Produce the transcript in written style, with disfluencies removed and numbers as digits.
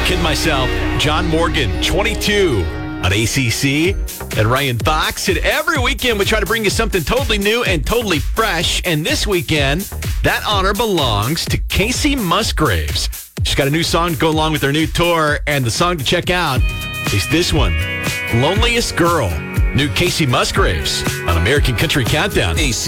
Kid myself, John Morgan, 22 on ACC. And Ryan Fox. And every weekend we try to bring you something totally new and totally fresh. And this weekend, that honor belongs to Kacey Musgraves. She's got a new song to go along with her new tour. And the song to check out is this one, Loneliest Girl. New Kacey Musgraves on American Country Countdown.